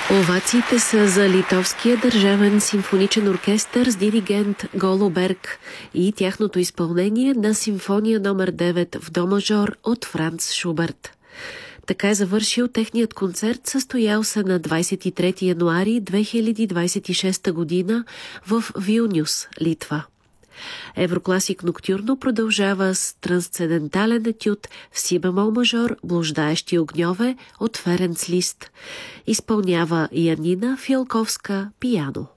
Овациите са за Литовския държавен симфоничен оркестър с диригент Голо Берг и тяхното изпълнение на симфония номер 9 в до мажор от Франц Шуберт. Така е завършил техният концерт, състоял се на 23 януари 2026 година в Вилнюс, Литва. Еврокласик Ноктюрно продължава с трансцендентален етюд в си бемол мажор "Блуждаещи огньове" от Ференц Лист. Изпълнява Янина Фиалковска пиано.